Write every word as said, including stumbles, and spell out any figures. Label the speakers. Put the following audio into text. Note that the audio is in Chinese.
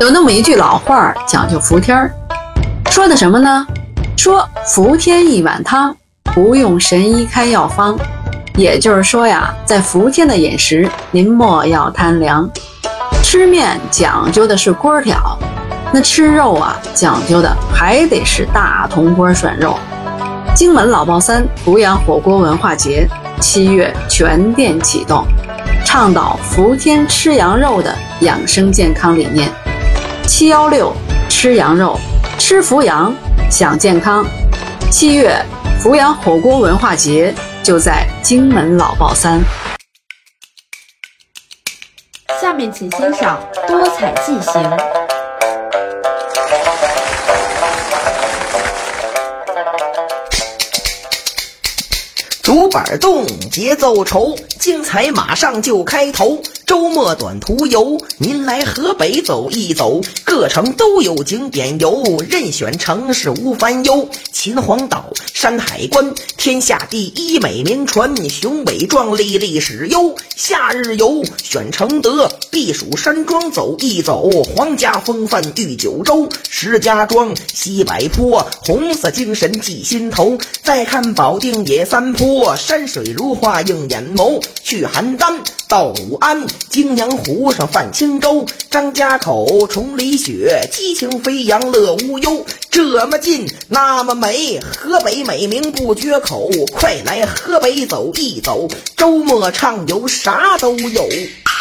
Speaker 1: 有那么一句老话讲究伏天儿，说的什么呢？说伏天一碗汤，不用神医开药方。也就是说呀，在伏天的饮食，您莫要贪凉。吃面讲究的是锅挑，那吃肉啊，讲究的还得是大铜锅涮肉。荆门老爆三阜阳火锅文化节七月全店启动，倡导伏天吃羊肉的养生健康理念。七一六吃羊肉，吃伏阳，享健康。七月阜阳火锅文化节就在荆门老爆三。
Speaker 2: 下面请欣赏多彩进行。
Speaker 3: 竹板动，节奏稠，精彩马上就开头。周末短途游，您来河北走一走，各城都有景点游，任选城市无烦忧。秦皇岛、山海关，天下第一美名传，雄伟壮丽历史悠。夏日游选承德，避暑山庄走一走，皇家风范御九州。石家庄、西柏坡，红色精神记心头。再看保定野三坡，山水如画映眼眸。去邯郸到武安，京阳湖上泛轻舟。张家口、崇礼雪，激情飞扬乐无忧。这么近那么美，河北美名不绝口。快来河北走一走，周末畅游啥都有。